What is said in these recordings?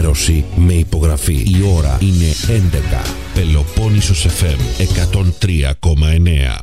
ενημέρωση με υπογραφή. Η ώρα είναι 11. Πελοπόννησος FM 103,9.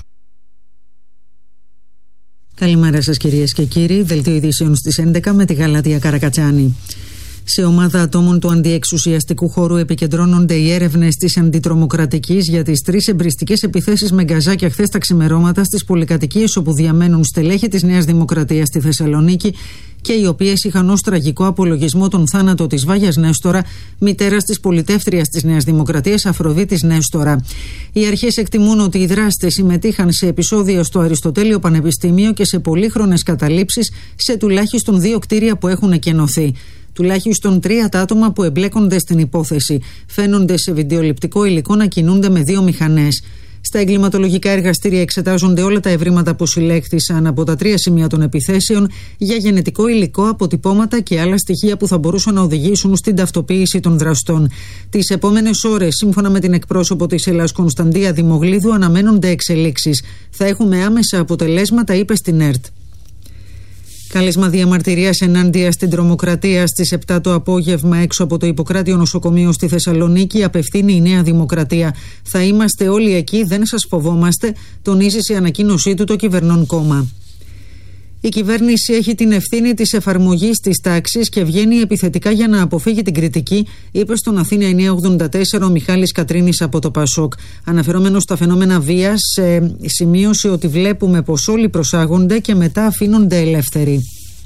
Καλημέρα σας κυρίες και κύριοι. Δελτίο ειδήσεων στις 11 με τη Γαλάτια Καρακατσάνη. Σε ομάδα ατόμων του αντιεξουσιαστικού χώρου επικεντρώνονται οι έρευνες της αντιτρομοκρατικής για τις 3 εμπριστικές επιθέσεις με γκαζάκια χθες τα ξημερώματα στις πολυκατοικίες όπου διαμένουν στελέχη της Νέας Δημοκρατίας στη Θεσσαλονίκη και οι οποίες είχαν ως τραγικό απολογισμό τον θάνατο της Βάγιας Νέστορα, μητέρας της πολιτεύτριας της Νέας Δημοκρατίας Αφροδίτης Νέστορα. Οι αρχές εκτιμούν ότι οι δράστες συμμετείχαν σε επεισόδια στο Αριστοτέλειο Πανεπιστήμιο και σε πολύχρονες καταλήψεις σε τουλάχιστον 2 κτίρια που έχουν εκενωθεί. Τουλάχιστον 3 άτομα που εμπλέκονται στην υπόθεση φαίνονται σε βιντεοληπτικό υλικό να κινούνται με 2 μηχανές. Στα εγκληματολογικά εργαστήρια εξετάζονται όλα τα ευρήματα που συλλέχθησαν από τα 3 σημεία των επιθέσεων για γενετικό υλικό, αποτυπώματα και άλλα στοιχεία που θα μπορούσαν να οδηγήσουν στην ταυτοποίηση των δραστών. Τις επόμενες ώρες, σύμφωνα με την εκπρόσωπο της Ελλάς Κωνσταντία Δημογλίδου, αναμένονται εξελίξεις. Θα έχουμε άμεσα αποτελέσματα, είπε στην ΕΡΤ. Κάλεσμα διαμαρτυρίας ενάντια στην τρομοκρατία στις 7 το απόγευμα έξω από το Ιπποκράτιο Νοσοκομείο στη Θεσσαλονίκη απευθύνει η Νέα Δημοκρατία. Θα είμαστε όλοι εκεί, δεν σας φοβόμαστε, τονίζει σε ανακοίνωσή του το κυβερνών κόμμα. Η κυβέρνηση έχει την ευθύνη της εφαρμογής της τάξης και βγαίνει επιθετικά για να αποφύγει την κριτική, είπε στον Αθήνα 984 ο Μιχάλης Κατρίνης από το Πασόκ. Αναφερόμενος στα φαινόμενα βίας, σημείωσε ότι βλέπουμε πως όλοι προσάγονται και μετά αφήνονται ελεύθεροι.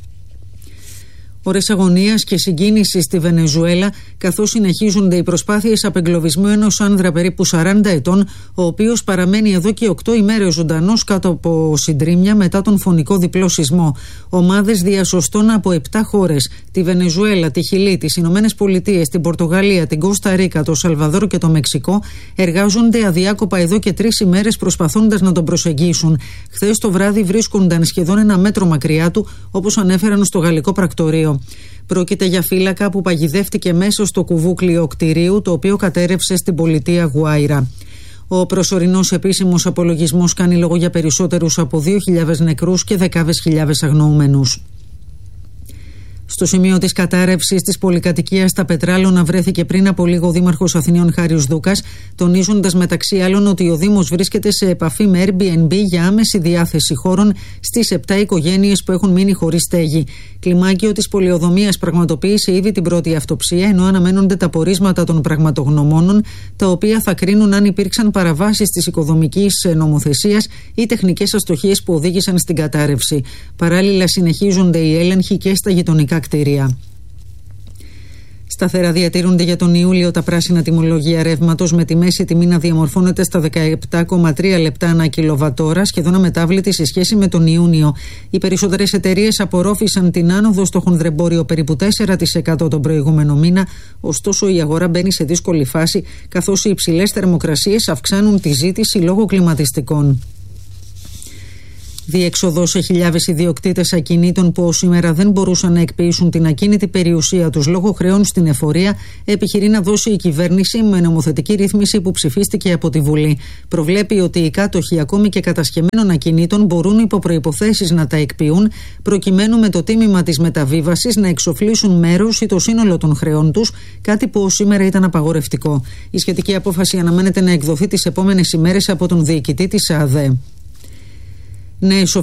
Ώρες αγωνίας και συγκίνησης στη Βενεζουέλα, καθώς συνεχίζονται οι προσπάθειες απεγκλωβισμού ενός άνδρα περίπου 40 ετών, ο οποίος παραμένει εδώ και 8 ημέρες ζωντανός κάτω από συντρίμμια μετά τον φωνικό διπλό σεισμό. Ομάδες διασωστών από 7 χώρες, τη Βενεζουέλα, τη Χιλή, τις Ηνωμένες Πολιτείες, την Πορτογαλία, την Κώστα Ρίκα, το Σαλβαδόρ και το Μεξικό, εργάζονται αδιάκοπα εδώ και 3 ημέρες προσπαθώντας να τον προσεγγίσουν. Χθες το βράδυ βρίσκονταν σχεδόν 1 μέτρο μακριά του, όπως ανέφεραν στο γαλλικό πρακτορείο. Πρόκειται για φύλακα που παγιδεύτηκε μέσα στο κουβούκλιο κτηρίου, το οποίο κατέρευσε στην πολιτεία Γουάιρα. Ο προσωρινός επίσημος απολογισμός κάνει λόγο για περισσότερους από 2.000 νεκρούς και δεκάδες χιλιάδες αγνοούμενους. Στο σημείο της κατάρρευσης της πολυκατοικίας στα Πετράλωνα βρέθηκε πριν από λίγο ο Δήμαρχος Αθηνίων Χάριος Δούκας, τονίζοντας μεταξύ άλλων ότι ο Δήμος βρίσκεται σε επαφή με Airbnb για άμεση διάθεση χώρων στις 7 οικογένειες που έχουν μείνει χωρίς στέγη. Κλιμάκιο της πολεοδομίας πραγματοποίησε ήδη την πρώτη αυτοψία, ενώ αναμένονται τα πορίσματα των πραγματογνωμόνων, τα οποία θα κρίνουν αν υπήρξαν παραβάσεις της οικοδομικής νομοθεσίας ή τεχνικές αστοχίες που οδήγησαν στην κατάρρευση. Παράλληλα, συνεχίζονται οι έλεγχοι και στα γειτονικά κτίρια. Σταθερά διατηρούνται για τον Ιούλιο τα πράσινα τιμολόγια ρεύματος, με τη μέση τιμή να διαμορφώνεται στα 17,3 λεπτά ανά κιλοβατόρα, σχεδόν αμετάβλητη σε σχέση με τον Ιούνιο. Οι περισσότερες εταιρείες απορρόφησαν την άνοδο στο χονδρεμπόριο, περίπου 4% τον προηγούμενο μήνα. Ωστόσο, η αγορά μπαίνει σε δύσκολη φάση, καθώς οι υψηλές θερμοκρασίες αυξάνουν τη ζήτηση λόγω κλιματιστικών. Διέξοδο σε χιλιάδες ιδιοκτήτες ακινήτων που ως σήμερα δεν μπορούσαν να εκποιήσουν την ακίνητη περιουσία τους λόγω χρεών στην εφορία, επιχειρεί να δώσει η κυβέρνηση με νομοθετική ρύθμιση που ψηφίστηκε από τη Βουλή. Προβλέπει ότι οι κάτοχοι ακόμη και κατασχεμένων ακινήτων μπορούν υπό προϋποθέσεις να τα εκποιούν, προκειμένου με το τίμημα της μεταβίβασης να εξοφλήσουν μέρος ή το σύνολο των χρεών τους, κάτι που ως σήμερα ήταν απαγορευτικό. Η σχετική απόφαση αναμένεται να εκδοθεί τις επόμενες ημέρες από τον διοικητή της ΑΔΕ. Νέες